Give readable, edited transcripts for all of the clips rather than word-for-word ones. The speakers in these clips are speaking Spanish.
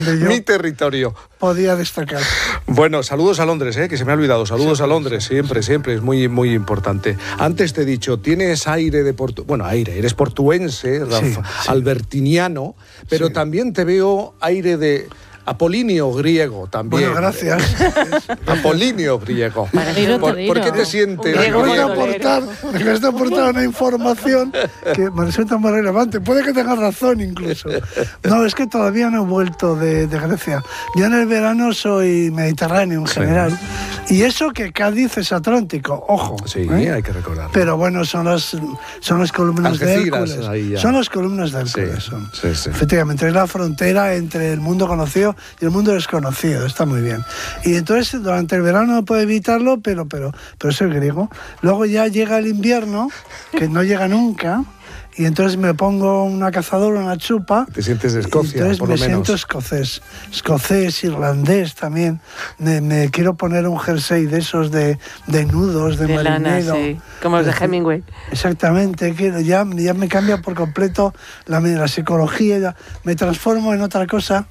Mi territorio. Podía destacar. Bueno, saludos a Londres, que se me ha olvidado. Saludos a Londres, siempre, es muy, muy importante. Antes te he dicho, tienes aire de eres portuense, Rafa, sí. Albertiniano, pero sí. También te veo aire de apolinio griego también. Bueno, gracias. Apolinio griego. ¿Por qué te sientes? Me acabas de aportar una información que me resulta muy relevante. Puede que tengas razón incluso. No, es que todavía no he vuelto de Grecia. Yo en el verano soy mediterráneo en general. Y eso que Cádiz es Atlántico, ojo. Sí, hay que recordarlo. Pero bueno, son las columnas de Hércules. Son las columnas de Hércules. Sí. Efectivamente, es la frontera entre el mundo conocido y el mundo desconocido. Está muy bien. Y entonces, durante el verano no puedo evitarlo, pero soy griego. Luego ya llega el invierno, que no llega nunca. Y entonces me pongo una cazadora, una chupa. Te sientes de Escocia, por lo menos. Me siento escocés, irlandés también. Me quiero poner un jersey de esos de nudos, de marinero. Lana, sí. Como los de Hemingway. Exactamente, ya me cambia por completo la psicología, ya me transformo en otra cosa.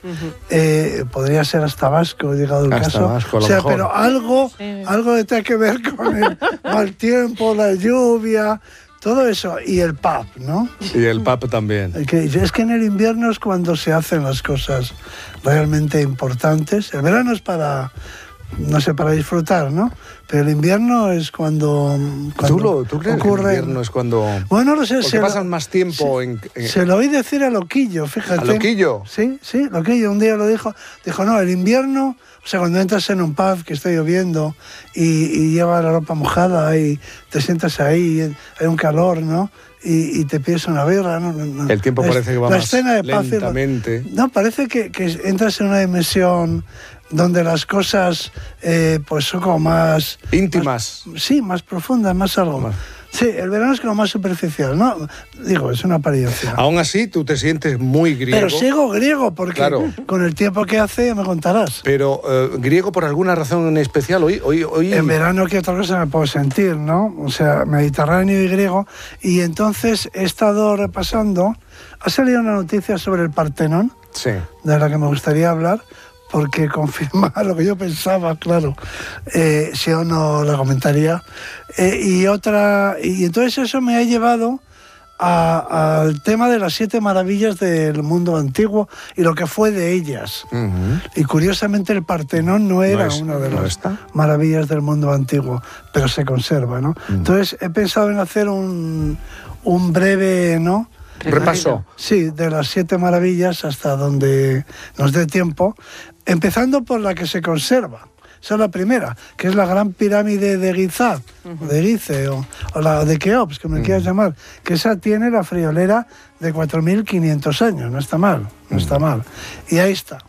Podría ser hasta vasco, llegado el caso. Vasco, o sea, pero algo que tenga que ver con el mal tiempo, la lluvia. Todo eso, y el pub, ¿no? Y el pub también. Es que en el invierno es cuando se hacen las cosas realmente importantes. El verano es para disfrutar, ¿no? Pero el invierno es cuando ¿Tú crees ocurre... que el invierno es cuando... Bueno, no sé... Porque pasan más tiempo en... Se lo oí decir a Loquillo, fíjate. ¿A Loquillo? Sí, Loquillo un día lo dijo. Dijo, no, el invierno... O sea, cuando entras en un pub que está lloviendo y llevas la ropa mojada y te sientas ahí, hay un calor, ¿no? Y te pides una birra, ¿no? El tiempo parece que va más lentamente. No, parece que entras en una dimensión donde las cosas pues son como más... íntimas. Más profundas, más algo. Sí, el verano es como más superficial, ¿no? Digo, es una apariencia. Aún así, tú te sientes muy griego. Pero sigo griego, porque claro, con el tiempo que hace ya me contarás. Pero griego por alguna razón en especial, hoy... En verano, ¿qué otra cosa me puedo sentir, no? O sea, mediterráneo y griego. Y entonces he estado repasando... Ha salido una noticia sobre el Partenón, sí, de la que me gustaría hablar, porque confirma lo que yo pensaba, claro, si o no la comentaría. Y entonces eso me ha llevado al tema de las 7 maravillas del mundo antiguo y lo que fue de ellas. Y curiosamente el Partenón no era una de las maravillas del mundo antiguo, pero se conserva, ¿no? Entonces he pensado en hacer un breve, ¿no?, repaso. Sí, de las 7 maravillas hasta donde nos dé tiempo, empezando por la que se conserva. Esa es la primera, que es la gran pirámide de Giza, de Gize, o la de Keops, que me quieras llamar, que esa tiene la friolera de 4.500 años, no está mal, no está mal. Y ahí está.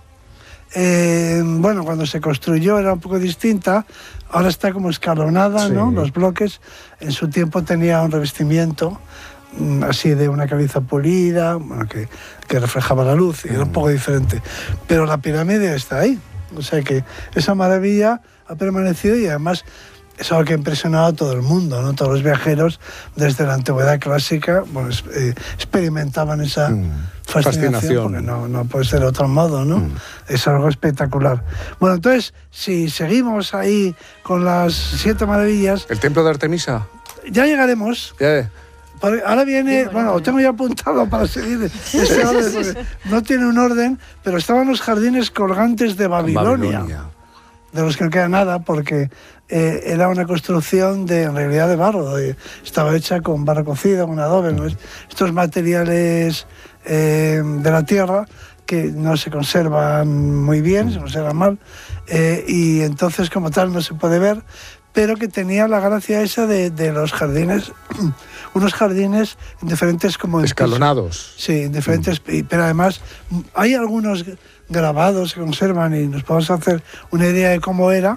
Bueno, cuando se construyó era un poco distinta, ahora está como escalonada, sí, ¿no? Los bloques, en su tiempo tenía un revestimiento así de una caliza pulida, bueno, que reflejaba la luz, y era un poco diferente. Pero la pirámide está ahí. O sea que esa maravilla ha permanecido y además es algo que ha impresionado a todo el mundo, ¿no? Todos los viajeros desde la antigüedad clásica experimentaban esa fascinación, porque no puede ser de otro modo, ¿no? Es algo espectacular. Bueno, entonces, si seguimos ahí con las 7 maravillas... ¿El templo de Artemisa? Ya llegaremos. Ahora viene, bueno, lo tengo ya apuntado para seguir este orden, porque no tiene un orden, pero estaban los jardines colgantes de Babilonia, de los que no queda nada, porque era una construcción en realidad de barro, estaba hecha con barro cocido, con adobe, ¿no? Estos materiales de la tierra que no se conservan muy bien, se conservan mal, y entonces como tal no se puede ver, pero que tenía la gracia esa de los jardines, unos jardines en diferentes como... escalonados. Sí, en diferentes... Pero además hay algunos grabados que conservan y nos podemos hacer una idea de cómo era,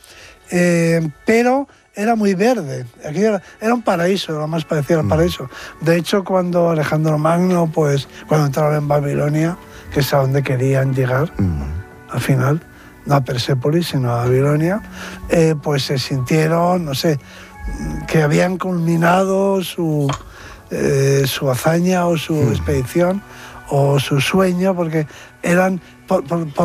pero era muy verde. Aquí era un paraíso, lo más parecido al paraíso. De hecho, cuando Alejandro Magno, pues cuando entraron en Babilonia, que es a donde querían llegar, al final... no a Persépolis, sino a Babilonia, pues se sintieron, no sé, que habían culminado su hazaña o su expedición o su sueño, porque eran por